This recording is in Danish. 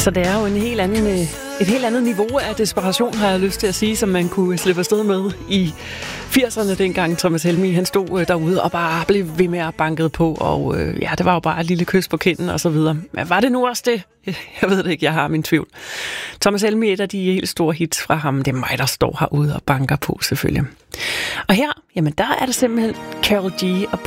Så det er jo et helt andet niveau af desperation, har jeg lyst til at sige, som man kunne slippe afsted med i 80'erne, dengang Thomas Helmig han stod derude og bare blev ved med at banke på, og det var jo bare et lille kys på kinden og så videre. Men var det nu også det? Jeg ved det ikke, jeg har min tvivl. Thomas Helmig, et af de helt store hits fra ham, det er mig, der står herude og banker på selvfølgelig. Og her, jamen der er det simpelthen Karol G og